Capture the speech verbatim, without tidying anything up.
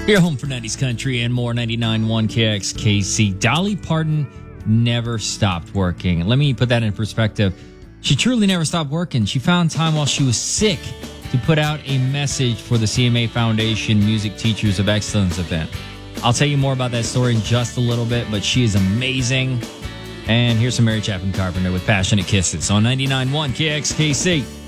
Your home for nineties country and more. ninety-nine point one K X K C. Dolly Parton never stopped working. Let me put that in perspective. She truly never stopped working. She found time while she was sick to put out a message for the C M A Foundation Music Teachers of Excellence event. I'll tell you more about that story in just a little bit, but she is amazing. And here's some Mary Chapin Carpenter with Passionate Kisses on ninety-nine point one K X K C.